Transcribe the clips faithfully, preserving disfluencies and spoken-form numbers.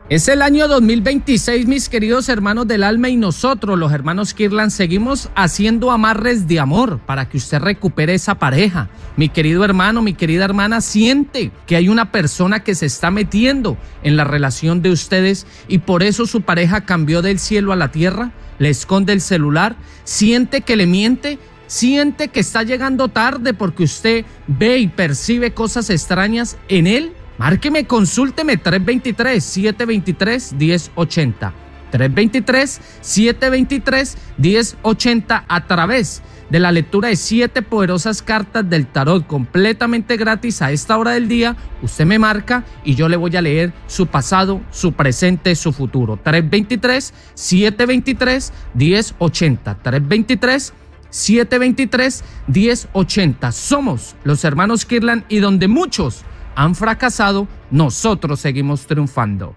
Es el año dos mil veintiséis, mis queridos hermanos del alma, y nosotros, los hermanos Kirlan, seguimos haciendo amarres de amor para que usted recupere esa pareja. Mi querido hermano, mi querida hermana, siente que hay una persona que se está metiendo en la relación de ustedes y por eso su pareja cambió del cielo a la tierra, le esconde el celular, siente que le miente, siente que está llegando tarde porque usted ve y percibe cosas extrañas en él. Márqueme, consúlteme tres dos tres, siete dos tres, uno cero ocho cero. tres dos tres, siete dos tres, uno cero ocho cero a través de la lectura de siete poderosas cartas del tarot completamente gratis a esta hora del día. Usted me marca y yo le voy a leer su pasado, su presente, su futuro. tres dos tres, siete dos tres, uno cero ocho cero. tres dos tres, siete dos tres, uno cero ocho cero. Somos los hermanos Kirlan y donde muchos han fracasado, nosotros seguimos triunfando.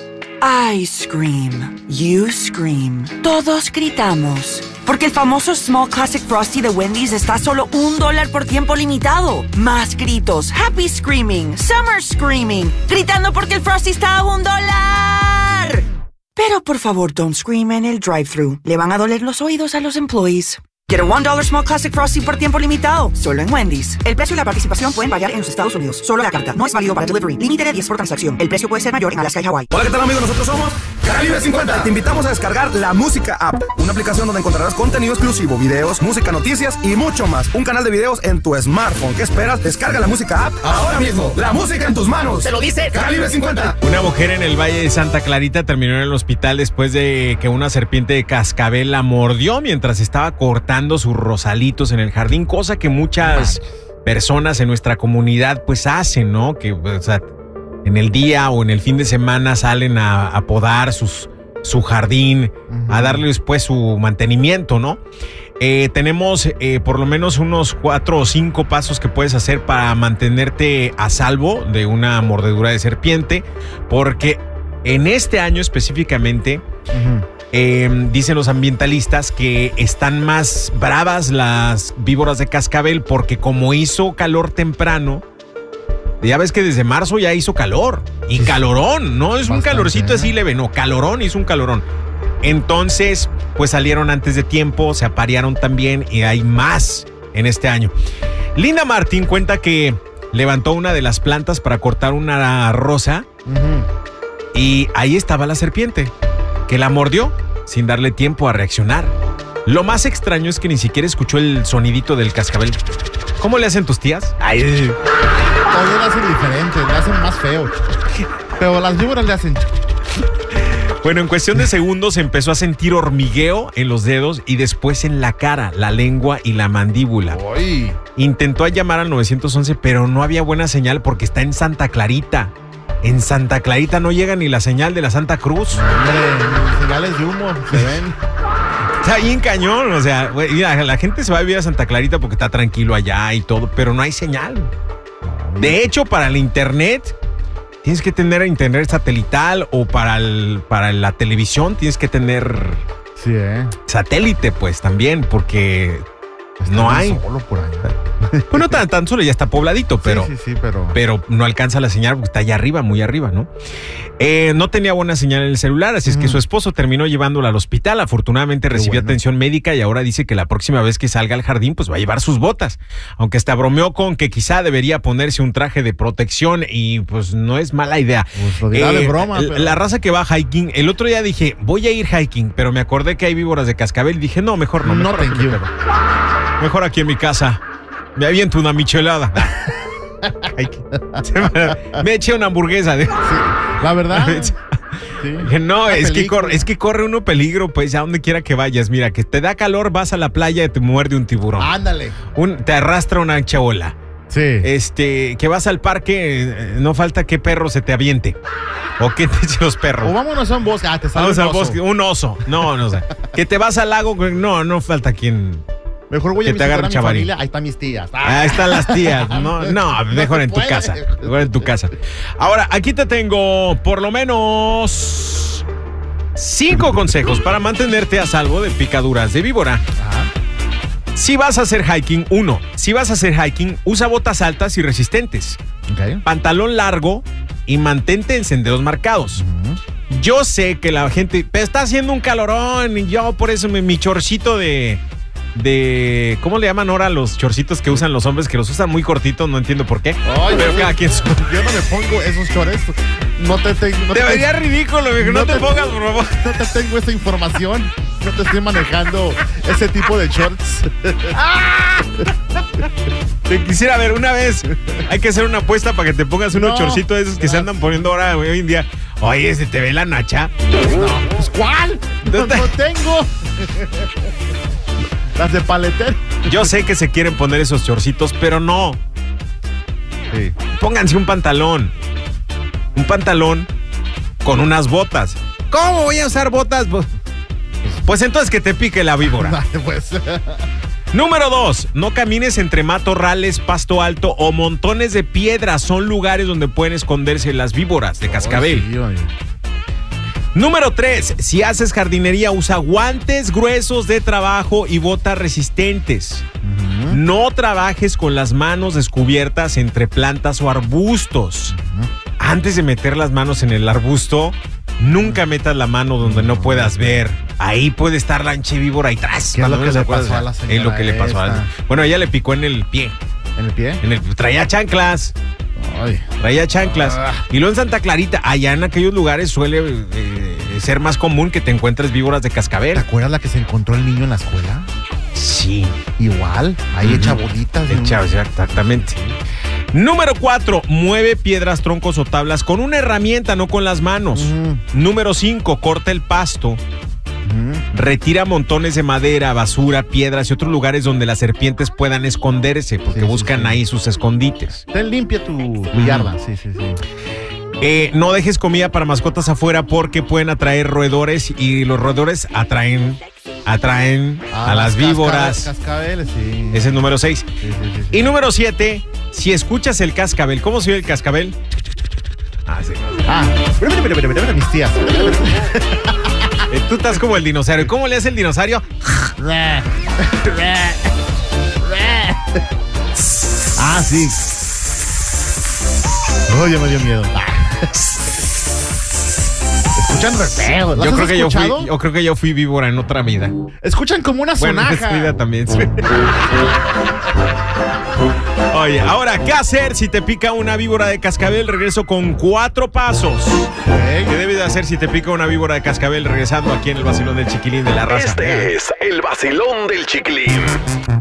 I scream, you scream, todos gritamos, porque el famoso Small Classic Frosty de Wendy's está a solo un dólar por tiempo limitado. Más gritos, happy screaming, summer screaming, gritando porque el Frosty está a un dólar. Pero por favor, don't scream en el drive-thru, le van a doler los oídos a los employees. Get a one dollar Small Classic Frosty por tiempo limitado, solo en Wendy's. El precio y la participación pueden variar en los Estados Unidos. Solo la carta, no es válido para delivery. Límite de diez por transacción. El precio puede ser mayor en Alaska y Hawaii. Hola, ¿qué tal, amigos? Nosotros somos Calibre cincuenta. Te invitamos a descargar La Música App, una aplicación donde encontrarás contenido exclusivo, videos, música, noticias y mucho más. Un canal de videos en tu smartphone. ¿Qué esperas? Descarga La Música App ahora mismo. La música en tus manos. Te lo dice Calibre cincuenta. Una mujer en el Valle de Santa Clarita terminó en el hospital después de que una serpiente de cascabel la mordió mientras estaba cortando sus rosalitos en el jardín, cosa que muchas personas en nuestra comunidad pues hacen, ¿no? Que, o sea, en el día o en el fin de semana salen a, a podar sus, su jardín, uh-huh. a darle después su mantenimiento, ¿no? Eh, tenemos eh, por lo menos unos cuatro o cinco pasos que puedes hacer para mantenerte a salvo de una mordedura de serpiente, porque en este año específicamente, uh-huh. eh, dicen los ambientalistas que están más bravas las víboras de cascabel porque como hizo calor temprano, ya ves que desde marzo ya hizo calor, y sí, calorón, no es un bastante, calorcito así leve, no, calorón, hizo un calorón. Entonces, pues salieron antes de tiempo, se aparearon también y hay más en este año. Linda Martín cuenta que levantó una de las plantas para cortar una rosa, uh-huh. y ahí estaba la serpiente, que la mordió sin darle tiempo a reaccionar. Lo más extraño es que ni siquiera escuchó el sonidito del cascabel. ¿Cómo le hacen tus tías? Ay. Todos le hacen diferente, le hacen más feo. Pero las víboras le hacen... Bueno, en cuestión de segundos empezó a sentir hormigueo en los dedos y después en la cara, la lengua y la mandíbula. Uy. Intentó llamar al nueve once, pero no había buena señal porque está en Santa Clarita. En Santa Clarita no llega ni la señal de la Santa Cruz. Hombre, señales de humo se ven. Está bien cañón, o sea, mira, la gente se va a vivir a Santa Clarita porque está tranquilo allá y todo, pero no hay señal. De hecho, para el internet tienes que tener internet satelital, o para, el, para la televisión tienes que tener sí, ¿eh? satélite, pues también, porque pues no hay. Solo por allá. Bueno, tan, tan solo ya está pobladito, pero, sí, sí, sí, pero... pero no alcanza la señal porque está allá arriba, muy arriba, ¿no? Eh, no tenía buena señal en el celular, así es que mm. su esposo terminó llevándola al hospital. Afortunadamente Qué recibió bueno. atención médica y ahora dice que la próxima vez que salga al jardín pues va a llevar sus botas. Aunque hasta bromeó con que quizá debería ponerse un traje de protección y pues no es mala idea. Pues lo dirá eh, de broma. Pero... La raza que va hiking, el otro día dije, voy a ir hiking, pero me acordé que hay víboras de cascabel y dije, no, mejor no. Mejor, no, thank you. Mejor aquí en mi casa. Me aviento una michelada. me, me eché una hamburguesa. De... Sí, la verdad. Sí. No, es que, corre, es que corre uno peligro, pues, a donde quiera que vayas. Mira, que te da calor, vas a la playa y te muerde un tiburón. Ándale. Un, te arrastra una ancha ola. Sí. Este, que vas al parque, no falta que perro se te aviente. O que te eche los perros. O vámonos a un bosque. Ah, te sale Vamos un al oso. bosque. Un oso. No, no sé. Que te vas al lago. No, no falta quien... Mejor voy que a te agarre mi familia. Ahí están mis tías. Ah. Ahí están las tías. No, no, mejor no en tu puede. casa. Mejor en tu casa. Ahora, aquí te tengo por lo menos cinco consejos para mantenerte a salvo de picaduras de víbora. Ajá. Si vas a hacer hiking, uno, si vas a hacer hiking, usa botas altas y resistentes. Okay. Pantalón largo y mantente en senderos marcados. Uh-huh. Yo sé que la gente está haciendo un calorón y yo por eso me, mi chorcito de... de ¿cómo le llaman ahora los chorcitos que usan los hombres? Que los usan muy cortitos, no entiendo por qué. Ay, pero yo, cada quien su... yo no me pongo esos chores. No te tengo. No te vería ridículo, viejo. No, no te, te pongas, por favor. No te tengo esa información. No te estoy manejando ese tipo de shorts. Te quisiera ver una vez. Hay que hacer una apuesta para que te pongas unos no, chorcitos de esos que no. se andan poniendo ahora hoy en día. Oye, ¿se te ve la nacha? No. Pues ¿cuál? No, no tengo. Las de paletero. Yo sé que se quieren poner esos chorcitos, pero no. Sí. Pónganse un pantalón. Un pantalón con unas botas. ¿Cómo voy a usar botas? Pues entonces que te pique la víbora. Pues. Número dos, no camines entre matorrales, pasto alto o montones de piedras. Son lugares donde pueden esconderse las víboras de cascabel. Oh, sí, número tres, si haces jardinería, usa guantes gruesos de trabajo y botas resistentes. Uh-huh. No trabajes con las manos descubiertas entre plantas o arbustos. Uh-huh. Antes de meter las manos en el arbusto, nunca metas la mano donde no puedas ver. Ahí puede estar la hinche víbora ahí atrás. ¿Qué es lo que le pasó a la señora? Es lo que le pasó a la... Bueno, ella le picó en el pie. ¿En el pie? En el... Traía chanclas. Ay. Traía chanclas. Ah. Y luego en Santa Clarita, allá en aquellos lugares suele eh, ser más común que te encuentres víboras de cascabel. ¿Te acuerdas la que se encontró el niño en la escuela? Sí. Igual, ahí uh-huh. echa bolitas. Echa, exactamente. Número cuatro, mueve piedras, troncos o tablas con una herramienta, no con las manos. Uh-huh. Número cinco, corta el pasto. Uh-huh. Retira montones de madera, basura, piedras y otros lugares donde las serpientes puedan esconderse, porque sí, buscan sí, sí. ahí sus escondites. Ten limpia tu, tu uh-huh. yarda. Sí, sí, sí. Eh, no dejes comida para mascotas afuera porque pueden atraer roedores y los roedores atraen atraen ah, a las víboras. Cascabeles, sí. Ese es el número seis. Sí, sí, sí, sí. Y número siete, si escuchas el cascabel, ¿cómo se oye el cascabel? Ah, sí. Ah, pero, pero, pero, pero, mis tías. Eh, tú estás como el dinosaurio. ¿Cómo le hace el dinosaurio? Ah, sí. Oh, ya me dio miedo. Escuchan re feo. Yo creo que yo fui, yo creo que yo fui víbora en otra vida. Escuchan como una sonaja. Bueno, en esta vida también. Sí. Oye, ahora, ¿qué hacer si te pica una víbora de cascabel? Regreso con cuatro pasos. Okay. ¿Qué debes de hacer si te pica una víbora de cascabel? Regresando aquí en el vacilón del Chiquilín de la Raza. Este es el vacilón del Chiquilín.